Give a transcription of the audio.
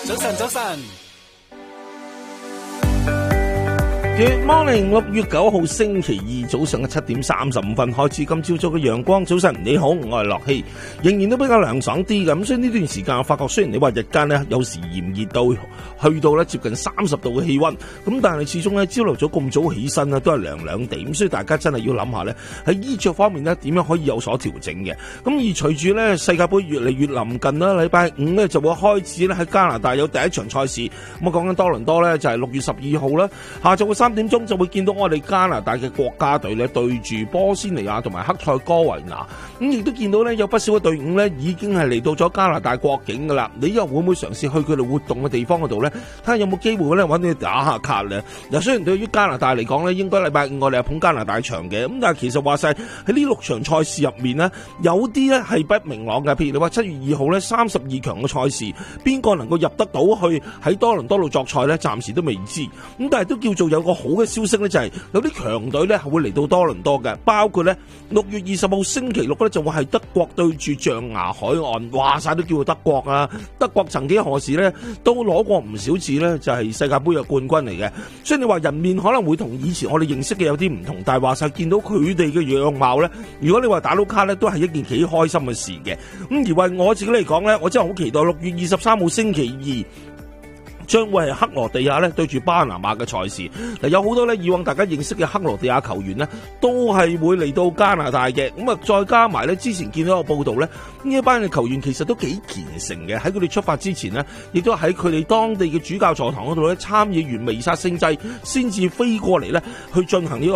早晨，早晨。 Good morning， 6月9號星期二早上嘅7點35分開始，今朝早嘅陽光。早晨你好，我係樂希，仍然都比較涼爽啲嘅。咁所以呢段時間我發覺，雖然你話日間呢有時炎熱到去到呢接近30度嘅氣溫，咁但係始終呢朝頭早咁早起身呢都係涼涼地，咁所以大家真係要諗下呢喺衣着方面呢點樣可以有所調整嘅。咁而隨住呢世界盃越嚟越臨近啦，禮拜5呢就會開始呢喺加拿大有第一場賽事。咁我講緊多倫多呢就係6月12號啦，下晝嘅3點鐘就會見到我哋加拿大嘅國家隊咧對住波斯尼亞同埋克塞哥維那，咁亦都見到咧有不少嘅隊伍咧已經係嚟到咗加拿大國境噶啦。你又會唔會嘗試去佢哋活動嘅地方嗰度咧？睇下有冇機會咧揾你打下卡咧？嗱，雖然對於加拿大嚟講咧，應該禮拜5我哋係捧加拿大場嘅，咁但係其實話晒喺呢6場賽事入面呢，有啲咧係不明朗嘅。譬如你話7月2號咧32強嘅賽事，邊個能夠入得到去喺多倫多度作賽咧？暫時都未知，咁但係都叫做有個好嘅消息咧，就係有啲強隊咧係會嚟到多倫多嘅，包括咧6月20號星期六咧就會係德國對住象牙海岸，話晒都叫做德國啊！德國曾幾何時咧都攞過唔少次咧，就係世界盃嘅冠軍嚟嘅。所以你話人面可能會同以前我哋認識嘅有啲唔同，但係話晒見到佢哋嘅樣貌咧，如果你話打到卡咧，都係一件幾開心嘅事嘅。咁而為我自己嚟講咧，我真係好期待6月23號星期二。將會係克羅地亞咧對住巴拿馬嘅賽事。嗱，有好多咧以往大家認識嘅克羅地亞球員呢，都係會嚟到加拿大嘅。咁啊，再加埋咧之前見到個報道咧，呢一班嘅球員其實都幾虔誠嘅。喺佢哋出發之前呢，亦都喺佢哋當地嘅主教座堂嗰度咧參與完彌撒聖祭，先至飛過嚟咧去進行呢個